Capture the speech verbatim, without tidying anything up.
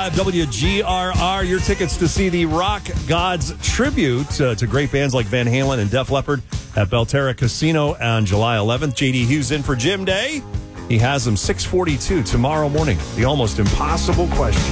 five W G R R. Your tickets to see the Rock Gods tribute uh, to great bands like Van Halen and Def Leppard at Belterra Casino on July eleventh. J D Hughes in for Jim Day. He has them six forty-two tomorrow morning. The almost impossible question.